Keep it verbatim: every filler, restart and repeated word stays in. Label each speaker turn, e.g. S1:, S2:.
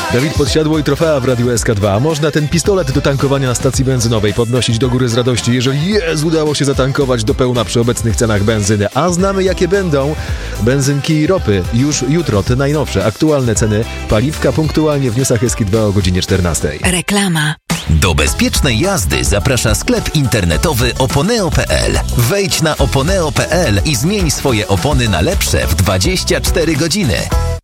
S1: Dawid Podsiadło i trofea w Radiu S K dwa. Można ten pistolet do tankowania na stacji benzynowej podnosić do góry z radości, jeżeli jest udało się zatankować do pełna przy obecnych cenach benzyny. A znamy jakie będą benzynki i ropy. Już jutro te najnowsze, aktualne ceny paliwka punktualnie w newsach S K dwa o godzinie czternastej.
S2: Reklama.
S3: Do bezpiecznej jazdy zaprasza sklep internetowy oponeo kropka pe el. Wejdź na oponeo kropka pe el i zmień swoje opony na lepsze w dwadzieścia cztery godziny.